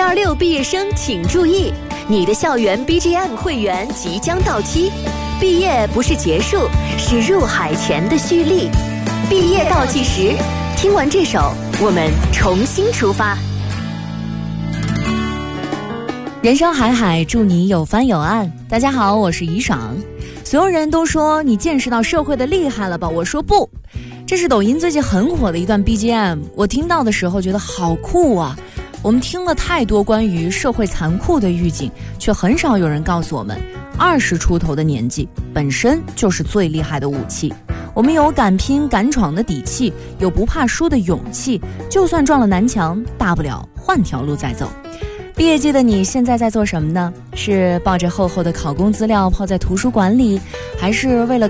626毕业生请注意，你的校园 BGM 会员即将到期，毕业不是结束，是入海前的蓄力。毕业倒计时，听完这首，我们重新出发。 人生海海，祝你有帆有岸。大家好，我是怡爽。所有人都说你见识到社会的厉害了吧？我说不，这是抖音最近很火的一段 BGM， 我听到的时候觉得好酷啊。我们听了太多关于社会残酷的预警，却很少有人告诉我们，20出头的年纪本身就是最厉害的武器。我们有敢拼敢闯的底气，有不怕输的勇气，就算撞了南墙，大不了换条路再走。毕业季的你现在在做什么呢？是抱着厚厚的考公资料泡在图书馆里，还是为了